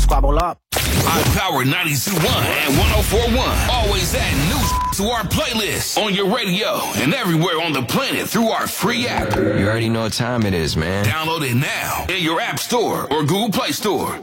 squabble up. iPower 92.1 and 104.1. Always add new to our playlist on your radio and everywhere on the planet through our free app. You already know what time it is, man. Download it now in your app store or Google Play Store.